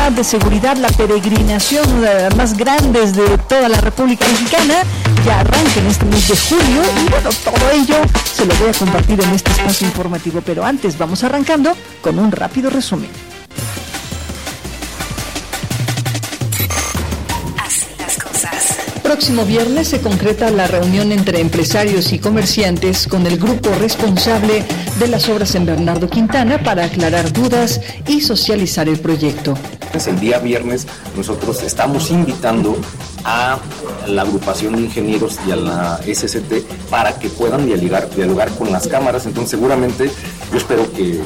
obra de seguridad, la peregrinación, una de las más grandes de toda la República Mexicana, ya arranca en este mes de julio, y bueno, todo ello se lo voy a compartir en este espacio informativo, pero antes vamos arrancando con un rápido resumen. Próximo viernes se concreta la reunión entre empresarios y comerciantes con el grupo responsable de las obras en Bernardo Quintana para aclarar dudas y socializar el proyecto. El día viernes nosotros estamos invitando a la agrupación de ingenieros y a la SCT para que puedan dialogar con las cámaras. Entonces seguramente yo espero que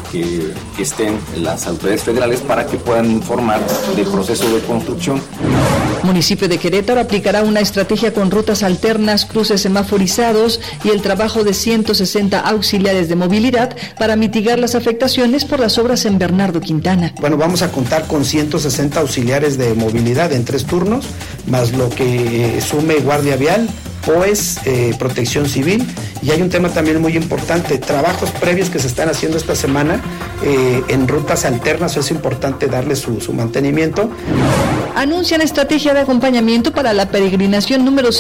estén las autoridades federales para que puedan informar del proceso de construcción. Municipio de Querétaro aplicará una estrategia con rutas alternas, cruces semaforizados y el trabajo de 160 auxiliares de movilidad para mitigar las afectaciones por las obras en Bernardo Quintana. Bueno, vamos a contar con 160 auxiliares de movilidad en 3 turnos, más lo que sume Guardia Vial, POES, Protección Civil, y hay un tema también muy importante, trabajos previos que se están haciendo esta semana en rutas alternas, es importante darle su mantenimiento. Anuncian estrategia de acompañamiento para la peregrinación número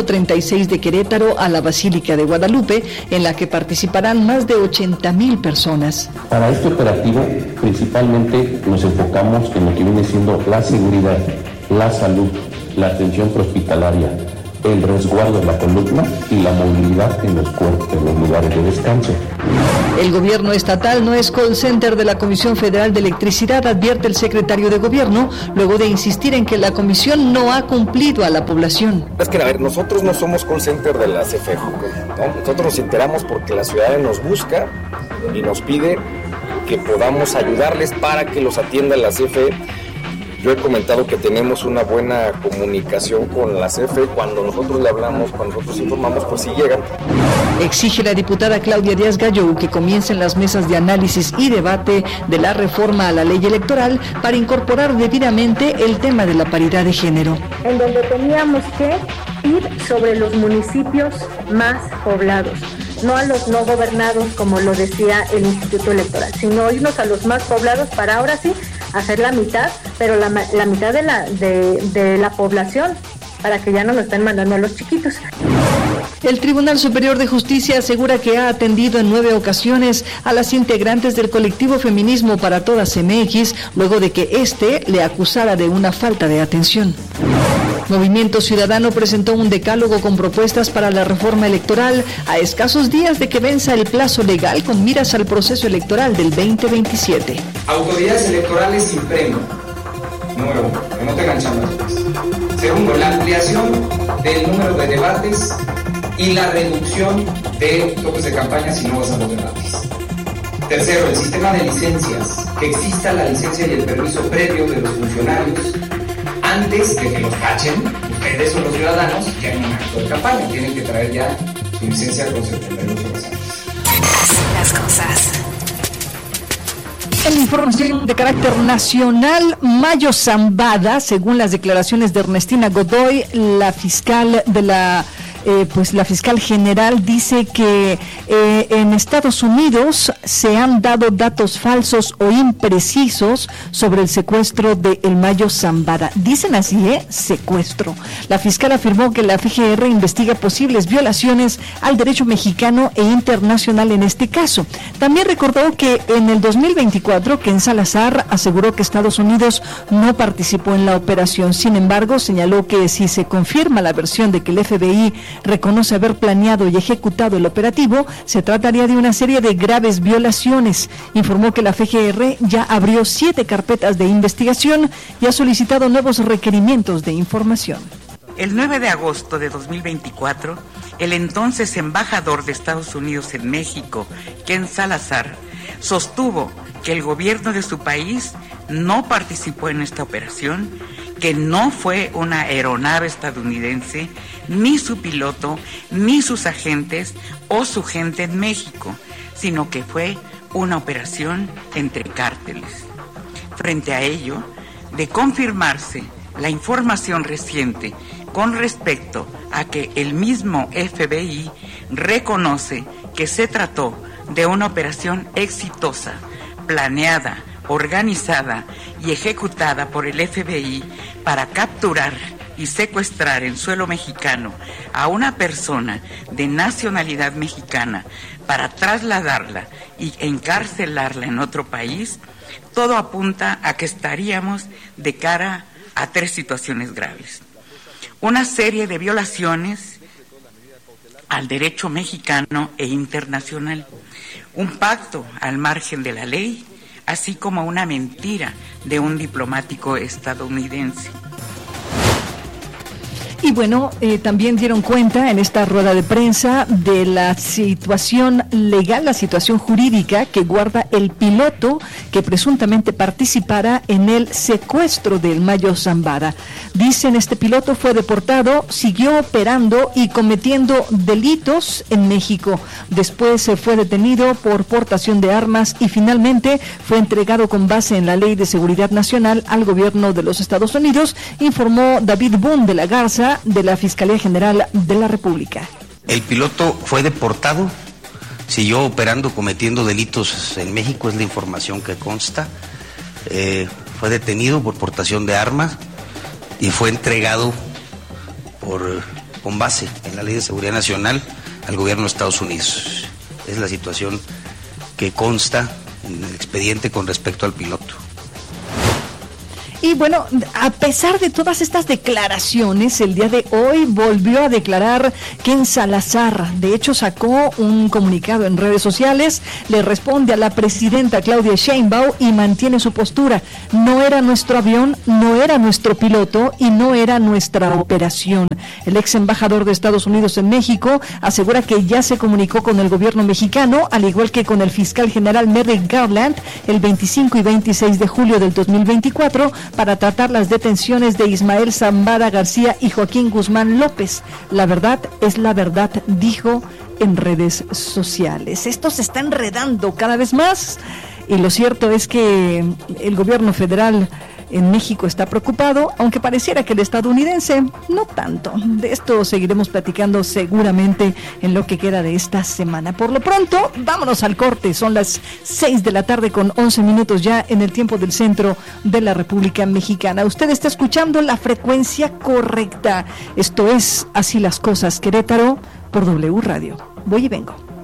136 de Querétaro a la Basílica de Guadalupe, en la que participarán más de 80,000 personas. Para este operativo, principalmente nos enfocamos en lo que viene siendo la seguridad, la salud, la atención prehospitalaria, el resguardo de la columna y la movilidad en los lugares de descanso. El gobierno estatal no es call center de la Comisión Federal de Electricidad, advierte el secretario de Gobierno, luego de insistir en que la comisión no ha cumplido a la población. Es que, a ver, nosotros no somos call center de la CFE, ¿no? Nosotros nos enteramos porque la ciudadanía nos busca y nos pide que podamos ayudarles para que los atienda la CFE. Yo he comentado que tenemos una buena comunicación con la CFE, cuando nosotros le hablamos, cuando nosotros informamos, pues sí llegan. Exige la diputada Claudia Díaz Gallo que comiencen las mesas de análisis y debate de la reforma a la ley electoral para incorporar debidamente el tema de la paridad de género. En donde teníamos que ir sobre los municipios más poblados, no a los no gobernados como lo decía el Instituto Electoral, sino irnos a los más poblados para ahora sí hacer la mitad, pero la mitad de la población, para que ya no nos estén mandando a los chiquitos. El Tribunal Superior de Justicia asegura que ha atendido en 9 ocasiones a las integrantes del colectivo Feminismo para Todas MX, luego de que le acusara de una falta de atención. Movimiento Ciudadano presentó un decálogo con propuestas para la reforma electoral a escasos días de que venza el plazo legal con miras al proceso electoral del 2027. Autoridades electorales sin premio. Número 1, que no tengan chambas. Segundo, la ampliación del número de debates y la reducción de toques de campaña si no vas a los debates. Tercero, el sistema de licencias, que exista la licencia y el permiso previo de los funcionarios antes de que los cachen, ustedes o los ciudadanos, que hagan un acto de campaña. Tienen que traer ya su licencia con 72 horas antes. Así las cosas. En información de carácter nacional, Mayo Zambada, según las declaraciones de Ernestina Godoy, la fiscal de la fiscal general dice que en Estados Unidos se han dado datos falsos o imprecisos sobre el secuestro de El Mayo Zambada. Dicen así, secuestro. La fiscal afirmó que la FGR investiga posibles violaciones al derecho mexicano e internacional en este caso. También recordó que en el 2024, Ken Salazar aseguró que Estados Unidos no participó en la operación. Sin embargo, señaló que si se confirma la versión de que el FBI reconoce haber planeado y ejecutado el operativo, se trataría de una serie de graves violaciones. Informó que la FGR ya abrió 7 carpetas de investigación y ha solicitado nuevos requerimientos de información. El 9 de agosto de 2024, el entonces embajador de Estados Unidos en México, Ken Salazar, sostuvo que el gobierno de su país no participó en esta operación, que no fue una aeronave estadounidense, ni su piloto, ni sus agentes o su gente en México, sino que fue una operación entre cárteles. Frente a ello, de confirmarse la información reciente con respecto a que el mismo FBI reconoce que se trató de una operación exitosa, planeada organizada y ejecutada por el FBI para capturar y secuestrar en suelo mexicano a una persona de nacionalidad mexicana para trasladarla y encarcelarla en otro país, todo apunta a que estaríamos de cara a 3 situaciones graves. Una serie de violaciones al derecho mexicano e internacional, un pacto al margen de la ley, así como una mentira de un diplomático estadounidense. Y bueno, también dieron cuenta en esta rueda de prensa de la situación legal, la situación jurídica que guarda el piloto que presuntamente participara en el secuestro del Mayo Zambada. Dicen, este piloto fue deportado, siguió operando y cometiendo delitos en México. Después se fue detenido por portación de armas y finalmente fue entregado con base en la Ley de Seguridad Nacional al gobierno de los Estados Unidos, informó David Boone de la Garza, de la Fiscalía General de la República. El piloto fue deportado, siguió operando, cometiendo delitos en México, es la información que consta. Fue detenido por portación de armas y fue entregado con base en la Ley de Seguridad Nacional al gobierno de Estados Unidos. Es la situación que consta en el expediente con respecto al piloto. Y bueno, a pesar de todas estas declaraciones, el día de hoy volvió a declarar Ken Salazar. De hecho, sacó un comunicado en redes sociales, le responde a la presidenta Claudia Sheinbaum y mantiene su postura. No era nuestro avión, no era nuestro piloto y no era nuestra operación. El ex embajador de Estados Unidos en México asegura que ya se comunicó con el gobierno mexicano, al igual que con el fiscal general Merrick Garland, el 25 y 26 de julio del 2024, para tratar las detenciones de Ismael Zambada García y Joaquín Guzmán López. La verdad es la verdad, dijo en redes sociales. Esto se está enredando cada vez más y lo cierto es que el gobierno federal en México está preocupado, aunque pareciera que el estadounidense no tanto. De esto seguiremos platicando seguramente en lo que queda de esta semana. Por lo pronto, vámonos al corte. Son las 6 de la tarde con 11 minutos ya en el tiempo del centro de la República Mexicana. Usted está escuchando la frecuencia correcta. Esto es Así las Cosas, Querétaro, por W Radio. Voy y vengo.